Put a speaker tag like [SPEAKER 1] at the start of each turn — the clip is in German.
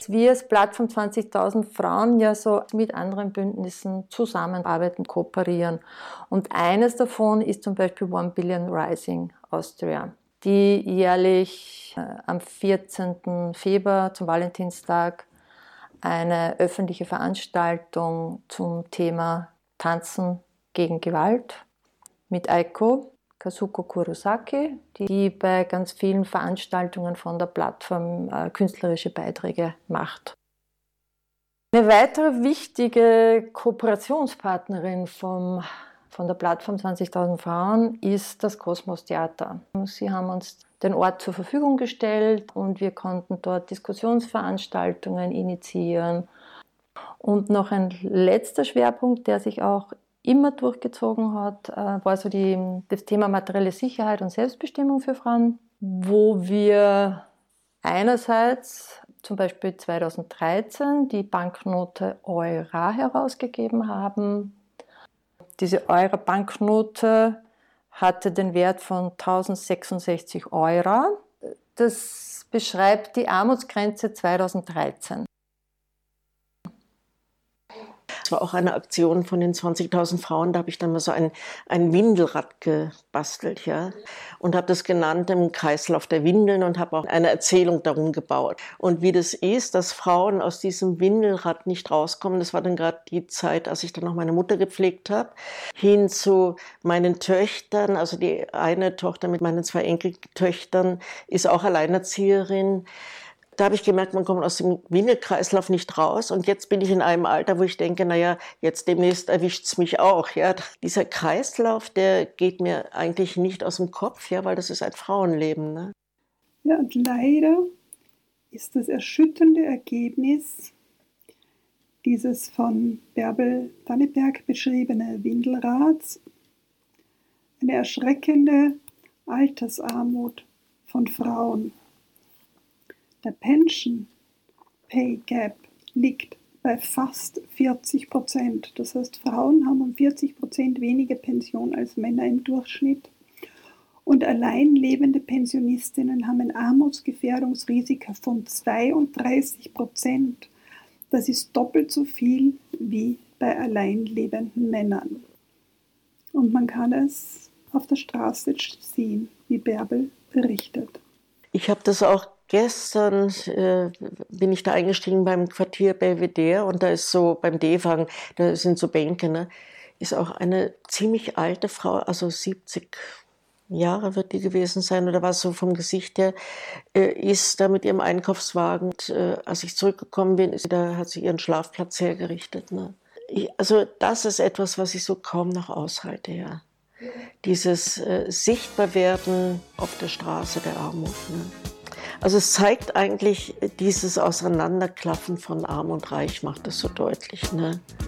[SPEAKER 1] dass wir als Plattform 20.000 Frauen ja so mit anderen Bündnissen zusammenarbeiten, kooperieren. Und eines davon ist zum Beispiel One Billion Rising Austria, die jährlich am 14. Februar zum Valentinstag eine öffentliche Veranstaltung zum Thema Tanzen gegen Gewalt mit Aiko Kazuko Kurosaki, die bei ganz vielen Veranstaltungen von der Plattform künstlerische Beiträge macht. Eine weitere wichtige Kooperationspartnerin von der Plattform 20.000 Frauen ist das Kosmos Theater. Sie haben uns den Ort zur Verfügung gestellt und wir konnten dort Diskussionsveranstaltungen initiieren. Und noch ein letzter Schwerpunkt, der sich auch immer durchgezogen hat, war so das Thema materielle Sicherheit und Selbstbestimmung für Frauen, wo wir einerseits zum Beispiel 2013 die Banknote Eura herausgegeben haben. Diese Euro-Banknote hatte den Wert von 1066 Euro. Das beschreibt die Armutsgrenze 2013.
[SPEAKER 2] Das war auch eine Aktion von den 20.000 Frauen, da habe ich dann mal so ein Windelrad gebastelt, ja, und habe das genannt im Kreislauf der Windeln und habe auch eine Erzählung darum gebaut. Und wie das ist, dass Frauen aus diesem Windelrad nicht rauskommen, das war dann gerade die Zeit, als ich dann noch meine Mutter gepflegt habe, hin zu meinen Töchtern, also die eine Tochter mit meinen 2 Enkeltöchtern ist auch Alleinerzieherin. Da habe ich gemerkt, man kommt aus dem Windelkreislauf nicht raus. Und jetzt bin ich in einem Alter, wo ich denke, naja, jetzt demnächst erwischt es mich auch. Ja. Dieser Kreislauf, der geht mir eigentlich nicht aus dem Kopf, ja, weil das ist ein Frauenleben. Ne?
[SPEAKER 3] Ja, und leider ist das erschütternde Ergebnis dieses von Bärbel Danneberg beschriebene Windelrads eine erschreckende Altersarmut von Frauen. Der Pension Pay Gap liegt bei fast 40%. Das heißt, Frauen haben um 40% weniger Pension als Männer im Durchschnitt. Und allein lebende Pensionistinnen haben ein Armutsgefährdungsrisiko von 32%. Das ist doppelt so viel wie bei allein lebenden Männern. Und man kann es auf der Straße sehen, wie Bärbel berichtet.
[SPEAKER 2] Ich habe das auch gestern bin ich da eingestiegen beim Quartier Belvedere und da ist so beim D-Wagen, da sind so Bänke, ne, ist auch eine ziemlich alte Frau, also 70 Jahre wird die gewesen sein oder was so vom Gesicht her, ist da mit ihrem Einkaufswagen. Und, als ich zurückgekommen bin, da hat sie ihren Schlafplatz hergerichtet. Ne. Also das ist etwas, was ich so kaum noch aushalte, ja. Dieses Sichtbarwerden auf der Straße der Armut. Ne. Also es zeigt eigentlich, dieses Auseinanderklaffen von Arm und Reich macht das so deutlich. Ne?